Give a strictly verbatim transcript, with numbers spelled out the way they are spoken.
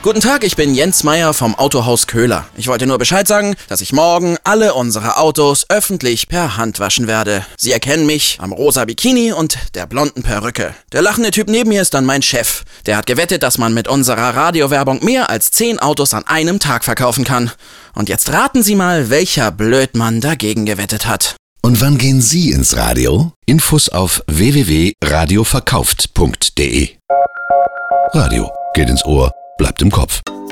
Guten Tag, ich bin Jens Meyer vom Autohaus Köhler. Ich wollte nur Bescheid sagen, dass ich morgen alle unsere Autos öffentlich per Hand waschen werde. Sie erkennen mich am rosa Bikini und der blonden Perücke. Der lachende Typ neben mir ist dann mein Chef. Der hat gewettet, dass man mit unserer Radiowerbung mehr als zehn Autos an einem Tag verkaufen kann. Und jetzt raten Sie mal, welcher Blödmann dagegen gewettet hat. Und wann gehen Sie ins Radio? Infos auf w w w punkt radio verkauft punkt d e. Radio geht ins Ohr, bleibt im Kopf.